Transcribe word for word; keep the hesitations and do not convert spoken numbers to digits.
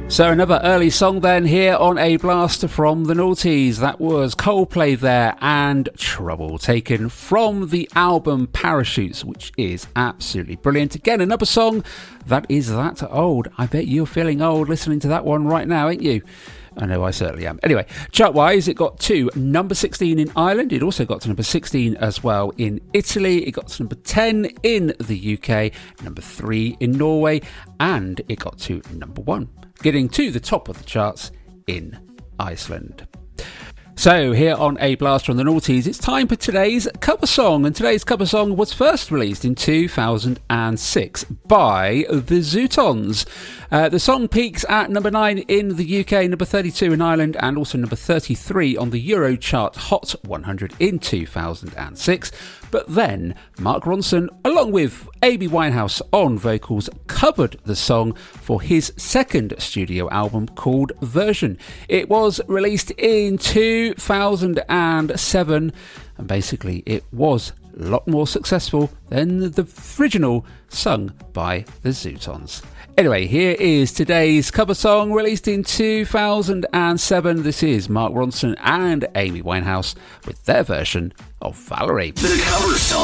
So another early song then here on A Blast from the Noughties. That was Coldplay there and Trouble, taken from the album Parachutes, which is absolutely brilliant. Again, another song that is that old. I bet you're feeling old listening to that one right now, ain't you? I know I certainly am. Anyway, chart-wise, it got to number sixteen in Ireland. It also got to number sixteen as well in Italy. It got to number ten in the U K, number three in Norway, and it got to number one, getting to the top of the charts in Iceland. So here on A Blast from the Noughties, it's time for today's cover song, and today's cover song was first released in two thousand six by the Zootons. Uh, the song peaks at number nine in the U K, number thirty-two in Ireland, and also number thirty-three on the Eurochart Hot one hundred in two thousand six. But then Mark Ronson, along with Amy Winehouse on vocals, covered the song for his second studio album called Version. It was released in two thousand seven, and basically it was a lot more successful than the original sung by the Zootons. Anyway, here is today's cover song released in two thousand seven. This is Mark Ronson and Amy Winehouse with their version of Valerie. The cover song.